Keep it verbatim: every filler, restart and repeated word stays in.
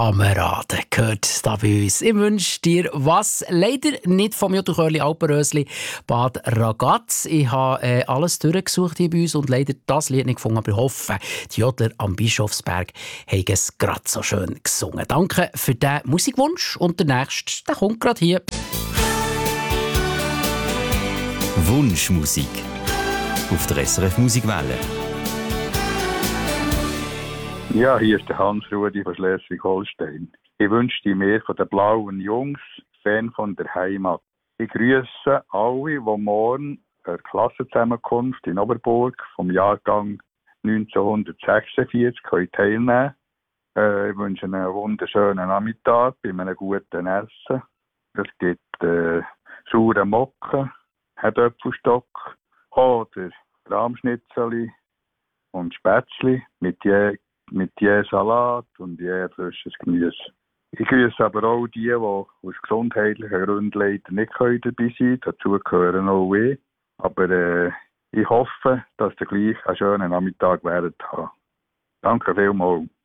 Kameraden gehört da bei uns. Ich wünsche dir was. Leider nicht vom Jodelchörli Alpenrösli Bad Ragaz. Ich habe äh, alles durchgesucht hier bei uns und leider das Lied nicht gefunden. Aber ich hoffe, die Jodler am Bischofsberg haben es gerade so schön gesungen. Danke für den Musikwunsch. Und der nächste, der kommt gerade hier. Wunschmusik auf der S R F Musikwelle. Ja, hier ist der Hans-Rudi von Schleswig-Holstein. Ich wünsche mir von den blauen Jungs, Fan von der Heimat. Ich grüße alle, die morgen eine Klassenzusammenkunft in Oberburg vom Jahrgang neunzehnhundertsechsundvierzig teilnehmen können. Äh, ich wünsche einen wunderschönen Nachmittag bei einem guten Essen. Es gibt äh, saure Mocken, Herdöpfelstock oder Rahmschnitzeli und Spätzli mit je mit je Salat und je frisches Gemüse. Ich grüße aber auch die, die aus gesundheitlichen Gründen leider nicht dabei sein können. Dazu gehören auch ich. Aber äh, ich hoffe, dass ihr gleich einen schönen Nachmittag werdet haben. Danke vielmals.